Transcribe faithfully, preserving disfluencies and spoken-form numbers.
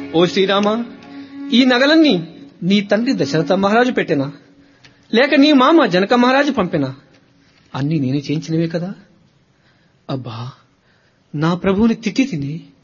ఓ శ్రీరామ, ఈ నగలన్నీ నీ తండ్రి దశరథ మహారాజు పెట్టెనా, లేక నీ మామ జనక మహారాజు పంపెనా? అన్నీ నేనే చేయించినవే కదా. అబ్బా, నా ప్రభువుని తిట్టి తిని